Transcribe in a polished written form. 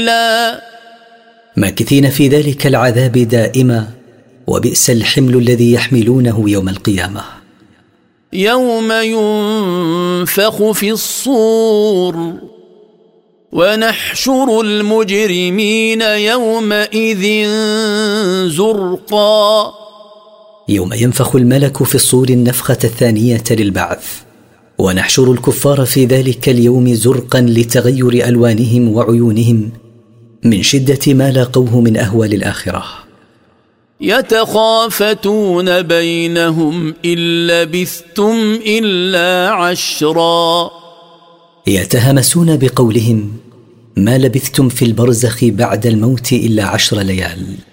لا ماكثين في ذلك العذاب دائما، وبئس الحمل الذي يحملونه يوم القيامة. يوم ينفخ في الصور ونحشر المجرمين يومئذ زرقا. يوم ينفخ الملك في الصور النفخة الثانية للبعث، ونحشر الكفار في ذلك اليوم زرقا لتغير ألوانهم وعيونهم من شدة ما لاقوه من أهوال الآخرة. يتخافتون بينهم إن لبثتم إلا عشرا. يتهمسون بقولهم: ما لبثتم في البرزخ بعد الموت إلا 10 ليال.